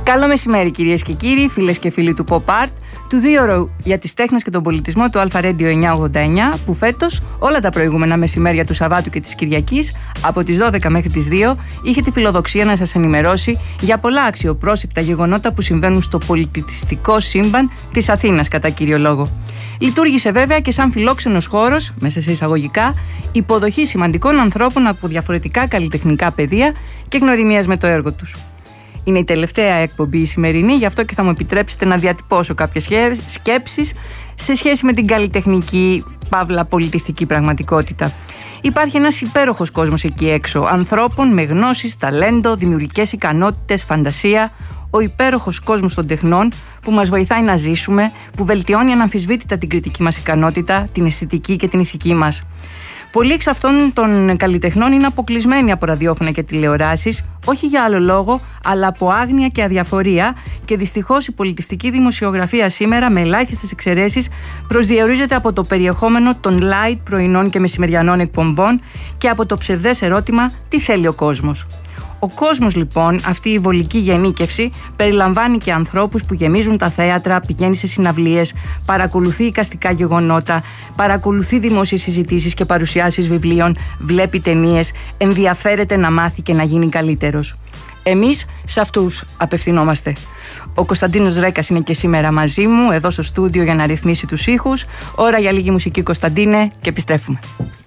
Καλό μεσημέρι κυρίες και κύριοι, φίλες και φίλοι του Pop Art, του δίωρου για τις τέχνες και τον πολιτισμό του Alpha Radio 989, που φέτος όλα τα προηγούμενα μεσημέρια του Σαββάτου και της Κυριακής από τις 12 μέχρι τις 2 είχε τη φιλοδοξία να σας ενημερώσει για πολλά αξιοπρόσεκτα γεγονότα που συμβαίνουν στο πολιτιστικό σύμπαν της Αθήνας κατά κύριο λόγο. Λειτουργήσε βέβαια και σαν φιλόξενος χώρος, μέσα σε εισαγωγικά, υποδοχή σημαντικών ανθρώπων από διαφορετικά καλλιτεχνικά πεδία και γνωριμίας με το έργο τους. Είναι η τελευταία εκπομπή η σημερινή, γι' αυτό και θα μου επιτρέψετε να διατυπώσω κάποιες σκέψεις σε σχέση με την καλλιτεχνική, παύλα πολιτιστική πραγματικότητα. Υπάρχει ένας υπέροχος κόσμος εκεί έξω, ανθρώπων με γνώσεις, ταλέντο, δημιουργικές ικανότητες, φαντασία. Ο υπέροχος κόσμος των τεχνών που μας βοηθάει να ζήσουμε, που βελτιώνει αναμφισβήτητα την κριτική μας ικανότητα, την αισθητική και την ηθική μας. Πολλοί εξ αυτών των καλλιτεχνών είναι αποκλεισμένοι από ραδιόφωνα και τηλεοράσεις, όχι για άλλο λόγο, αλλά από άγνοια και αδιαφορία, και δυστυχώς η πολιτιστική δημοσιογραφία σήμερα, με ελάχιστες εξαιρέσεις, προσδιορίζεται από το περιεχόμενο των light πρωινών και μεσημεριανών εκπομπών και από το ψευδές ερώτημα «Τι θέλει ο κόσμος?». Ο κόσμος λοιπόν, αυτή η βολική γενίκευση, περιλαμβάνει και ανθρώπους που γεμίζουν τα θέατρα, πηγαίνει σε συναυλίες, παρακολουθεί εικαστικά γεγονότα, παρακολουθεί δημόσιες συζητήσεις και παρουσιάσεις βιβλίων, βλέπει ταινίες, ενδιαφέρεται να μάθει και να γίνει καλύτερος. Εμείς σε αυτούς απευθυνόμαστε. Ο Κωνσταντίνος Ρέκας είναι και σήμερα μαζί μου, εδώ στο στούντιο για να ρυθμίσει τους ήχους. Ώρα για λίγη μουσική, Κωνσταντίνε, και επιστρέφουμε.